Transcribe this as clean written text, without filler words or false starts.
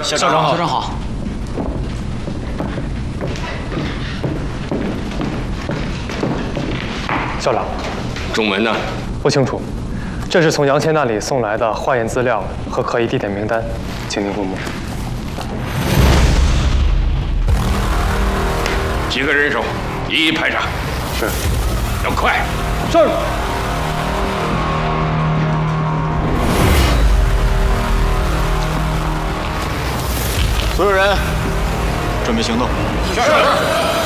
校长好，校长好。 校长， 仲文呢？ 不清楚，这是从杨谦那里送来的化验资料和可疑地点名单，请您过目。 几个人手，一一排查。 是。 要快。 是。 所有人，准备行动。 是。